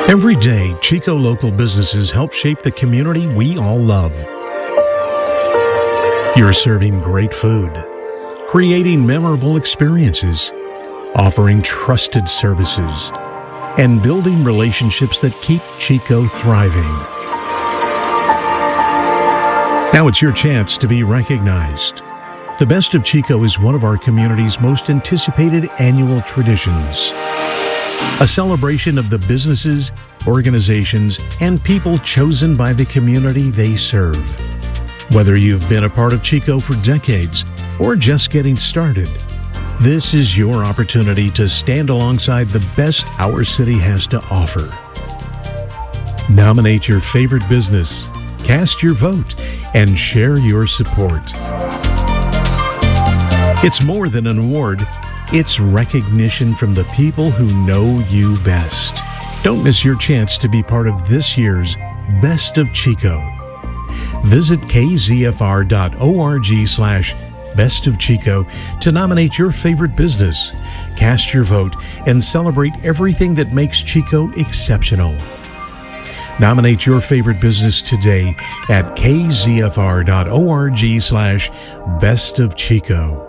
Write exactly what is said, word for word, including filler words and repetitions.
Every day, Chico local businesses help shape the community we all love. You're serving great food, creating memorable experiences, offering trusted services, and building relationships that keep Chico thriving. Now it's your chance to be recognized. The Best of Chico is one of our community's most anticipated annual traditions. A celebration of the businesses, organizations, and people chosen by the community they serve. Whether you've been a part of Chico for decades or just getting started, this is your opportunity to stand alongside the best our city has to offer. Nominate your favorite business, cast your vote, and share your support. It's more than an award. It's recognition from the people who know you best. Don't miss your chance to be part of this year's Best of Chico. Visit k z f r dot org slash best of Chico to nominate your favorite business, cast your vote, and celebrate everything that makes Chico exceptional. Nominate your favorite business today at k z f r dot org slash best of Chico.